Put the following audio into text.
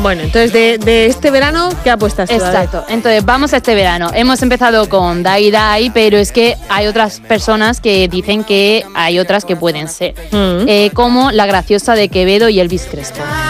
Bueno, entonces de este verano, ¿qué apuestas tú? Exacto, entonces vamos a este verano. Hemos empezado con Dai Dai, pero es que hay otras personas que dicen que hay otras que pueden ser, como La Graciosa de Quevedo y Elvis Crespo.